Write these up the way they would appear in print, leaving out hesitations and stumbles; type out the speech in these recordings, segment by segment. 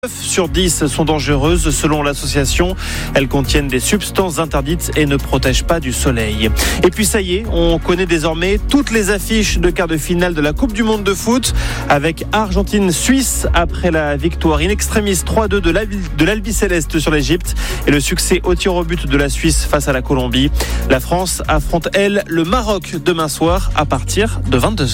9 sur 10 sont dangereuses selon l'association. Elles contiennent des substances interdites et ne protègent pas du soleil. Et puis ça y est, on connaît désormais toutes les affiches de quart de finale de la Coupe du Monde de foot avec Argentine-Suisse après la victoire in extremis 3-2 de l'Albi Céleste sur l'Égypte et le succès au tir au but de la Suisse face à la Colombie. La France affronte, elle, le Maroc demain soir à partir de 22h.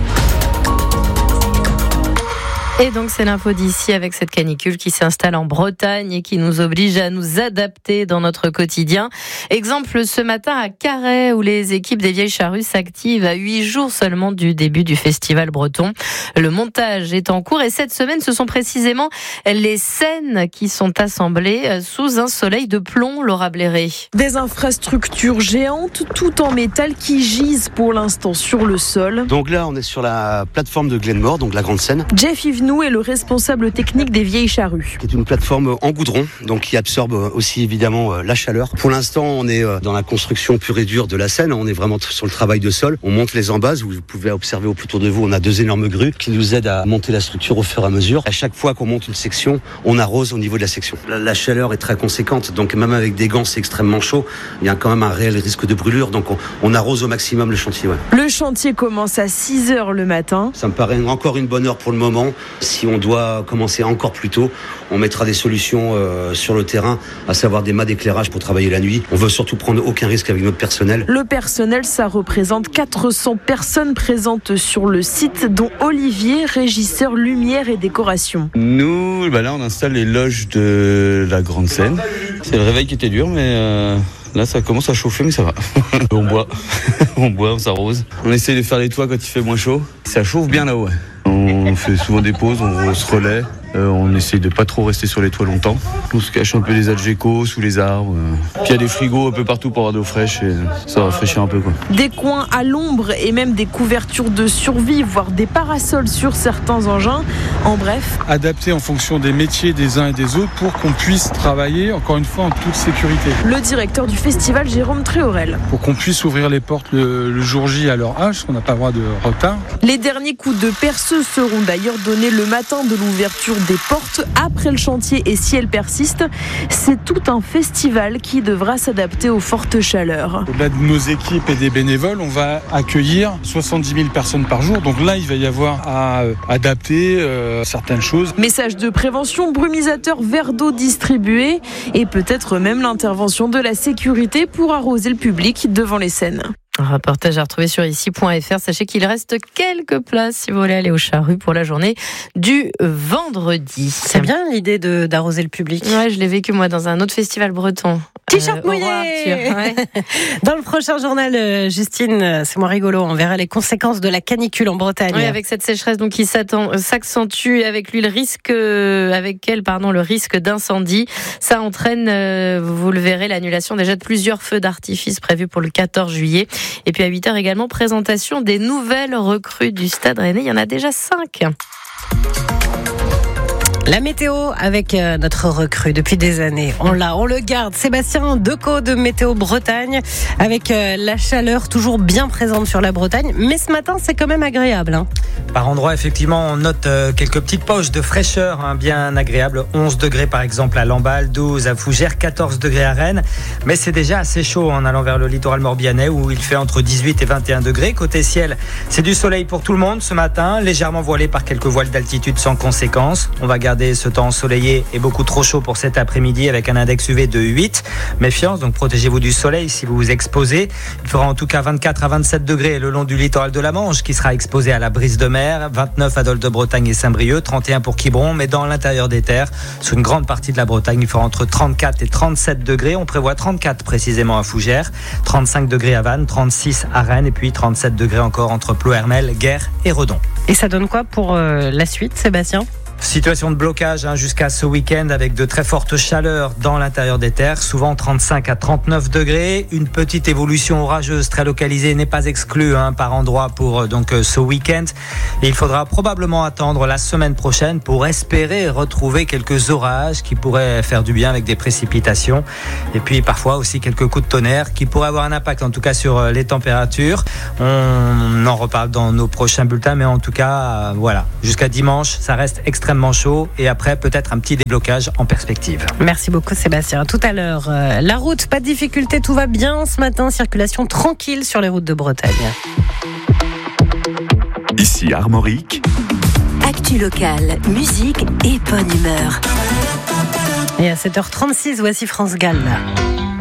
Et donc c'est l'info d'ici avec cette canicule qui s'installe en Bretagne et qui nous oblige à nous adapter dans notre quotidien. Exemple ce matin à Carhaix où les équipes des Vieilles Charrues s'activent à 8 jours seulement du début du festival breton. Le montage est en cours et cette semaine ce sont précisément les scènes qui sont assemblées sous un soleil de plomb, Laura Bléré. Des infrastructures géantes tout en métal qui gisent pour l'instant sur le sol. Donc là on est sur la plateforme de Glenmore, donc la grande scène. Jeff Yvenou est le responsable technique des Vieilles Charrues. Qui est une plateforme en goudron, donc qui absorbe aussi évidemment la chaleur. Pour l'instant, on est dans la construction pure et dure de la scène. On est vraiment sur le travail de sol. On monte les embases. Vous pouvez observer autour de vous, on a 2 énormes grues qui nous aident à monter la structure au fur et à mesure. À chaque fois qu'on monte une section, on arrose au niveau de la section. La chaleur est très conséquente, donc même avec des gants, c'est extrêmement chaud. Il y a quand même un réel risque de brûlure, donc on arrose au maximum le chantier. Ouais. Le chantier commence à 6h le matin. Ça me paraît encore une bonne heure pour le moment. Si on doit commencer encore plus tôt, on mettra des solutions sur le terrain, à savoir des mâts d'éclairage pour travailler la nuit. On veut surtout prendre aucun risque avec notre personnel. Le personnel, ça représente 400 personnes présentes sur le site, dont Olivier, régisseur lumière et décoration. Nous, là, on installe les loges de la grande scène. C'est le réveil qui était dur, mais là, ça commence à chauffer, mais ça va. On boit, on s'arrose. On essaye de faire les toits quand il fait moins chaud. Ça chauffe bien là-haut. Ouais. On fait souvent des pauses, on se relaie. On essaye de pas trop rester sur les toits longtemps. On se cache un peu les algécos sous les arbres. Puis il y a des frigos un peu partout pour avoir de l'eau fraîche et ça rafraîchit un peu, quoi. Des coins à l'ombre et même des couvertures de survie, voire des parasols sur certains engins. En bref, adapté en fonction des métiers des uns et des autres pour qu'on puisse travailler, encore une fois, en toute sécurité. Le directeur du festival, Jérôme Tréorel. Pour qu'on puisse ouvrir les portes le jour J à leur âge, on n'a pas le droit de retard. Les derniers coups de perceuse seront d'ailleurs donnés le matin de l'ouverture des portes après le chantier et si elle persiste, c'est tout un festival qui devra s'adapter aux fortes chaleurs. Au-delà de nos équipes et des bénévoles, on va accueillir 70 000 personnes par jour. Donc là, il va y avoir à adapter certaines choses. Message de prévention, brumisateur, verre d'eau distribué et peut-être même l'intervention de la sécurité pour arroser le public devant les scènes. Un reportage à retrouver sur ici.fr. Sachez qu'il reste quelques places si vous voulez aller aux Charrues pour la journée du vendredi. C'est bien l'idée d'arroser le public. Ouais, je l'ai vécu moi dans un autre festival breton. T-shirt mouillé. Ouais. Dans le prochain journal, Justine, c'est moins rigolo. On verra les conséquences de la canicule en Bretagne. Oui, avec cette sécheresse donc qui s'accentue avec lui le risque d'incendie. Ça entraîne, vous le verrez, l'annulation déjà de plusieurs feux d'artifice prévus pour le 14 juillet. Et puis à 8h également, présentation des nouvelles recrues du Stade Rennais. Il y en a déjà 5. La météo avec notre recrue depuis des années. On le garde. Sébastien Decaux de Météo Bretagne avec la chaleur toujours bien présente sur la Bretagne. Mais ce matin, c'est quand même agréable. Par endroits, effectivement, on note quelques petites poches de fraîcheur bien agréables. 11 degrés par exemple à Lamballe, 12 à Fougères, 14 degrés à Rennes. Mais c'est déjà assez chaud en allant vers le littoral morbihanais où il fait entre 18 et 21 degrés. Côté ciel, c'est du soleil pour tout le monde ce matin, légèrement voilé par quelques voiles d'altitude sans conséquence. On va garder ce temps ensoleillé et beaucoup trop chaud pour cet après-midi avec un index UV de 8. Méfiance, donc protégez-vous du soleil si vous vous exposez. Il fera en tout cas 24 à 27 degrés le long du littoral de la Manche qui sera exposé à la brise de mer, 29 à Dol de Bretagne et Saint-Brieuc, 31 pour Quiberon, mais dans l'intérieur des terres, sur une grande partie de la Bretagne, il fera entre 34 et 37 degrés. On prévoit 34 précisément à Fougères, 35 degrés à Vannes, 36 à Rennes et puis 37 degrés encore entre Ploërmel, Guer et Redon. Et ça donne quoi pour la suite, Sébastien ? Situation de blocage jusqu'à ce week-end avec de très fortes chaleurs dans l'intérieur des terres, souvent 35 à 39 degrés. Une petite évolution orageuse très localisée n'est pas exclue par endroit pour ce week-end. Et il faudra probablement attendre la semaine prochaine pour espérer retrouver quelques orages qui pourraient faire du bien avec des précipitations. Et puis parfois aussi quelques coups de tonnerre qui pourraient avoir un impact en tout cas sur les températures. On en reparle dans nos prochains bulletins, mais en tout cas, voilà, jusqu'à dimanche, ça reste extrêmement extrêmement chaud et après peut-être un petit déblocage en perspective. Merci beaucoup Sébastien. Tout à l'heure, la route, pas de difficulté, tout va bien ce matin, circulation tranquille sur les routes de Bretagne. Ici Armorique. Actu locale, musique et bonne humeur. Et à 7h36, voici France Gall.